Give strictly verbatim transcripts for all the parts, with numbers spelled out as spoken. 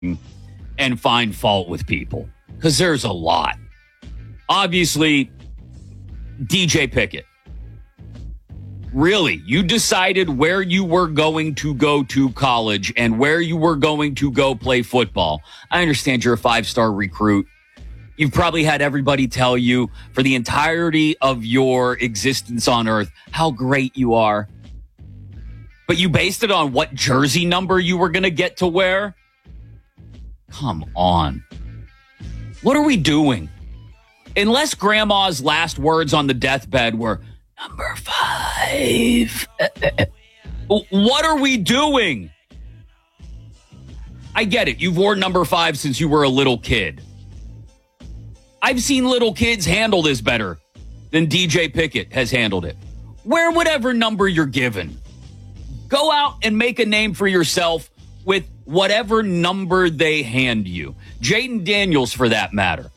and find fault with people, because there's a lot. Obviously, D J Pickett. Really, you decided where you were going to go to college and where you were going to go play football. I understand you're a five-star recruit. You've probably had everybody tell you for the entirety of your existence on earth how great you are. But you based it on what jersey number you were going to get to wear? Come on. What are we doing? Unless grandma's last words on the deathbed were, number five. What are we doing? I get it. You've worn number five since you were a little kid. I've seen little kids handle this better than D J Pickett has handled it. Wear whatever number you're given. Go out and make a name for yourself with whatever number they hand you. Jaden Daniels, for that matter.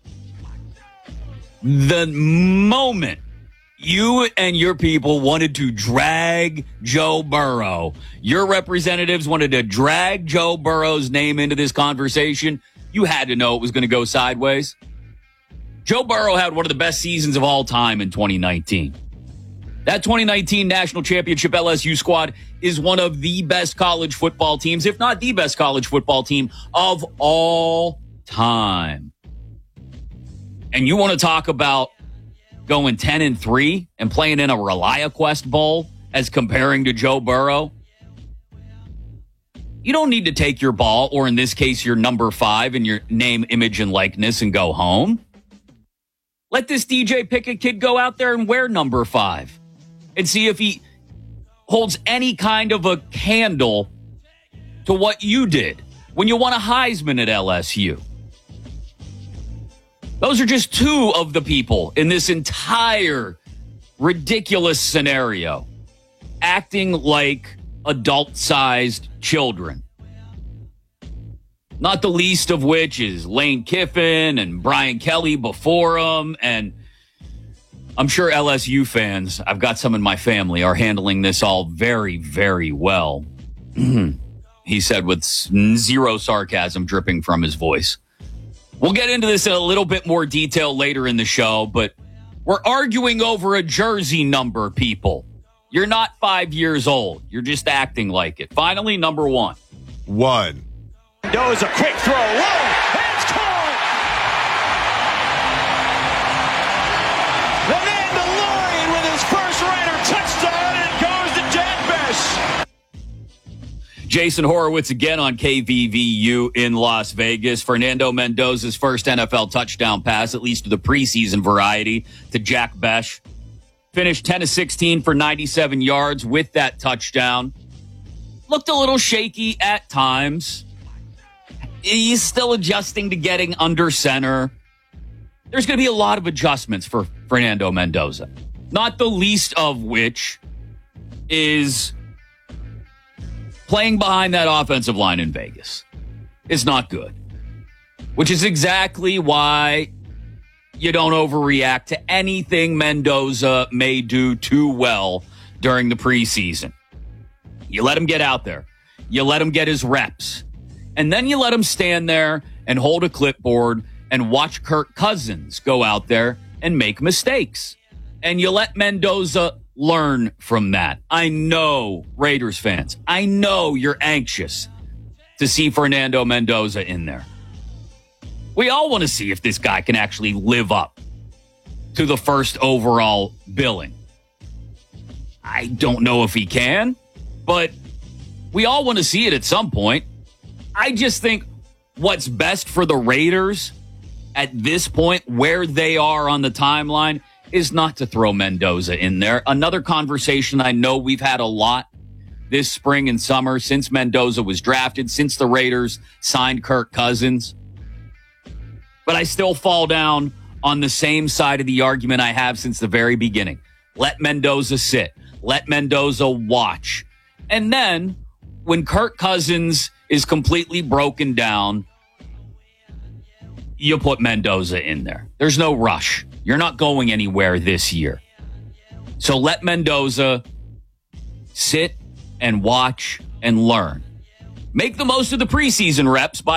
The moment you and your people wanted to drag Joe Burrow, your representatives wanted to drag Joe Burrow's name into this conversation, you had to know it was going to go sideways. Joe Burrow had one of the best seasons of all time in twenty nineteen. That twenty nineteen National Championship L S U squad is one of the best college football teams, if not the best college football team of all time. And you want to talk about going ten and three and playing in a ReliaQuest Bowl as comparing to Joe Burrow? You don't need to take your ball, or in this case, your number five and your name, image, and likeness and go home. Let this D J Pickett kid go out there and wear number five and see if he holds any kind of a candle to what you did when you won a Heisman at L S U. Those are just two of the people in this entire ridiculous scenario acting like adult-sized children. Not the least of which is Lane Kiffin and Brian Kelly before him. And I'm sure L S U fans, I've got some in my family, are handling this all very, very well. He said with zero sarcasm dripping from his voice. We'll get into this in a little bit more detail later in the show, but we're arguing over a jersey number, people. You're not five years old. You're just acting like it. Finally, number one. One. Does a quick throw. Whoa! And it's caught! The Mandalorian with his first Raider touchdown, and it goes to Jack Bech. Jason Horowitz again on K V V U in Las Vegas. Fernando Mendoza's first N F L touchdown pass, at least to the preseason variety, to Jack Bech. Finished ten of sixteen for ninety-seven yards with that touchdown. Looked a little shaky at times. He's still adjusting to getting under center. There's going to be a lot of adjustments for Fernando Mendoza, not the least of which is playing behind that offensive line in Vegas. It's not good, which is exactly why you don't overreact to anything Mendoza may do too well during the preseason. You let him get out there. You let him get his reps. And then you let him stand there and hold a clipboard and watch Kirk Cousins go out there and make mistakes. And you let Mendoza learn from that. I know, Raiders fans, I know you're anxious to see Fernando Mendoza in there. We all want to see if this guy can actually live up to the first overall billing. I don't know if he can, but we all want to see it at some point. I just think what's best for the Raiders at this point, where they are on the timeline, is not to throw Mendoza in there. Another conversation I know we've had a lot this spring and summer since Mendoza was drafted, since the Raiders signed Kirk Cousins. But I still fall down on the same side of the argument I have since the very beginning. Let Mendoza sit. Let Mendoza watch. And then when Kirk Cousins is completely broken down, you put Mendoza in there. There's no rush. You're not going anywhere this year. So let Mendoza sit and watch and learn. Make the most of the preseason reps by